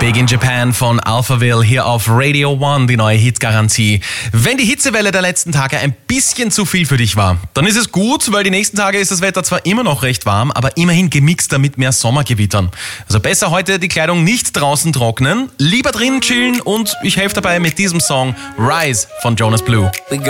Big in Japan von Alphaville hier auf Radio One, die neue Hitgarantie. Wenn die Hitzewelle der letzten Tage ein bisschen zu viel für dich war, dann ist es gut, weil die nächsten Tage ist das Wetter zwar immer noch recht warm, aber immerhin gemixter mit mehr Sommergewittern. Also besser heute die Kleidung nicht draußen trocknen, lieber drinnen chillen und ich helfe dabei mit diesem Song Rise von Jonas Blue.